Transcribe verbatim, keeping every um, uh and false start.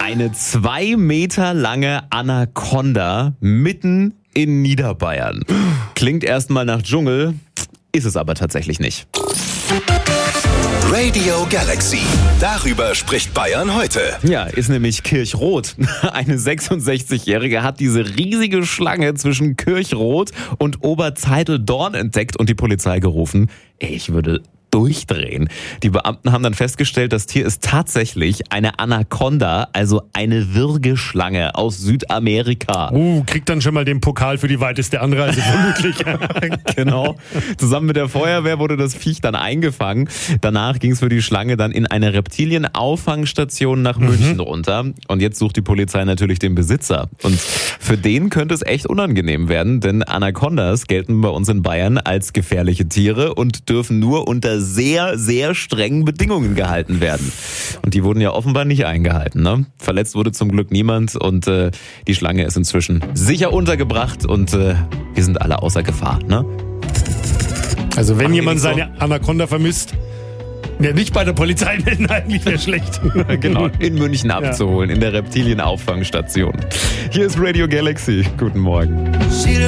Eine zwei Meter lange Anaconda mitten in Niederbayern. Klingt erstmal nach Dschungel, ist es aber tatsächlich nicht. Radio Galaxy. Darüber spricht Bayern heute. Ja, ist nämlich Kirchrot. Eine sechsundsechzigjährige hat diese riesige Schlange zwischen Kirchrot und Oberzeitel-Dorn entdeckt und die Polizei gerufen. Ich würde durchdrehen. Die Beamten haben dann festgestellt, das Tier ist tatsächlich eine Anaconda, also eine Würgeschlange aus Südamerika. Uh, kriegt dann schon mal den Pokal für die weiteste Anreise vermutlich. Genau. Zusammen mit der Feuerwehr wurde das Viech dann eingefangen. Danach ging es für die Schlange dann in eine Reptilienauffangstation nach München mhm. runter. Und jetzt sucht die Polizei natürlich den Besitzer. Und für den könnte es echt unangenehm werden, denn Anacondas gelten bei uns in Bayern als gefährliche Tiere und dürfen nur unter sehr, sehr strengen Bedingungen gehalten werden. Und die wurden ja offenbar nicht eingehalten. Ne? Verletzt wurde zum Glück niemand und äh, die Schlange ist inzwischen sicher untergebracht und äh, wir sind alle außer Gefahr. Ne? Also wenn Machen jemand so? seine Anaconda vermisst, ja, nicht bei der Polizei melden, eigentlich wäre schlecht. Genau, in München abzuholen, in der Reptilienauffangstation. Hier ist Radio Galaxy. Guten Morgen.